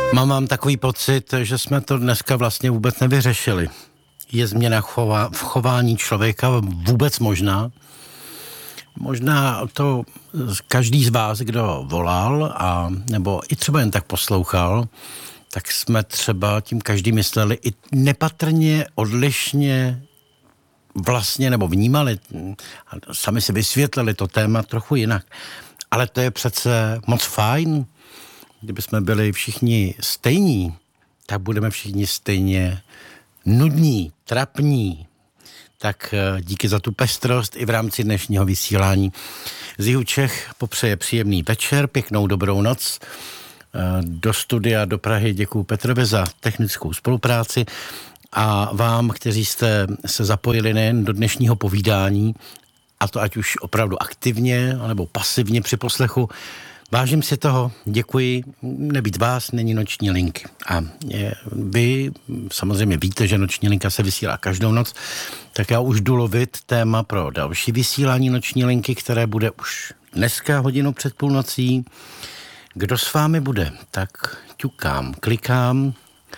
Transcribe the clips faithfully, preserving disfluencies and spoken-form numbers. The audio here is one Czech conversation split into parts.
Mám, mám takový pocit, že jsme to dneska vlastně vůbec nevyřešili. Je změna chova, v chování člověka vůbec možná? Možná to každý z vás, kdo volal, a, nebo i třeba jen tak poslouchal, tak jsme třeba tím každý mysleli i nepatrně, odlišně vlastně, nebo vnímali, sami si vysvětlili to téma trochu jinak. Ale to je přece moc fajn. Kdyby jsme byli všichni stejní, tak budeme všichni stejně nudní, trapní. Tak díky za tu pestrost i v rámci dnešního vysílání. Z Jihu Čech popřeje příjemný večer, pěknou dobrou noc. Do studia, do Prahy děkuju Petrovi za technickou spolupráci a vám, kteří jste se zapojili nejen do dnešního povídání, a to ať už opravdu aktivně, anebo pasivně při poslechu. Vážím si toho, děkuji, nebýt vás, není noční linky. A je, vy samozřejmě víte, že noční linka se vysílá každou noc, tak já už jdu lovit téma pro další vysílání noční linky, které bude už dneska hodinu před půlnocí. Kdo s vámi bude? Tak ťukám, klikám.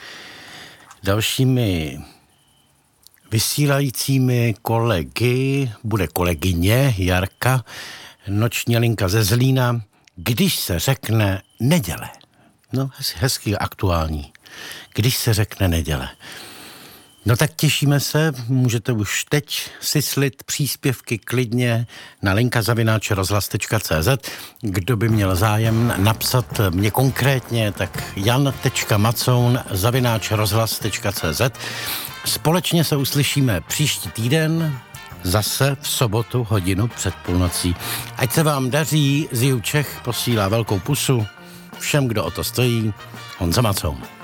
Dalšími vysílajícími kolegy bude kolegyně Jarka, noční linka ze Zlína, když se řekne neděle. No, hezký, aktuální. Když se řekne neděle. No tak těšíme se, můžete už teď syslit příspěvky klidně na linka zavináč rozhlas tečka cé zet. Kdo by měl zájem napsat mě konkrétně, tak jan tečka macoun zavináč rozhlas tečka cé zet. Společně se uslyšíme příští týden, zase v sobotu hodinu před půlnocí. Ať se vám daří, z Jihu Čech posílá velkou pusu všem, kdo o to stojí. Honza Macoun.